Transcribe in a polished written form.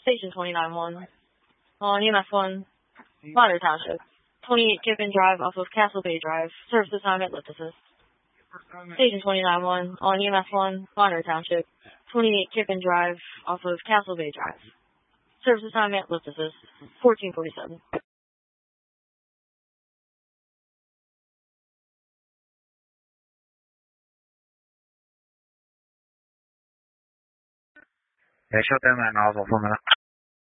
Station 29-1. On EMS 1, Lauderdale Township. 28 Gibbon Drive off of Castle Bay Drive. Service assignment, lift assist. Station 29-1. On EMS 1, Lauderdale Township. 28 Gibbon Drive off of Castle Bay Drive. Service assignment, lift assist. 1447. Yeah, shut that man nozzle for a minute.